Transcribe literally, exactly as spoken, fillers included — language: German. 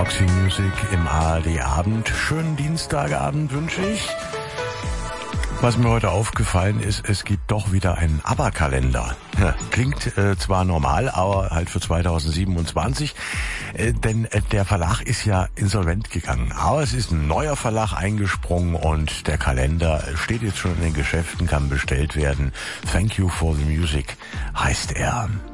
Roxy Music im A R D-Abend. Schönen Dienstagabend wünsche ich. Was mir heute aufgefallen ist, es gibt doch wieder einen ABBA-Kalender. Ja, klingt äh, zwar normal, aber halt für zweitausendsiebenundzwanzig, äh, denn äh, der Verlag ist ja insolvent gegangen. Aber es ist ein neuer Verlag eingesprungen und der Kalender steht jetzt schon in den Geschäften, kann bestellt werden. Thank you for the music heißt er.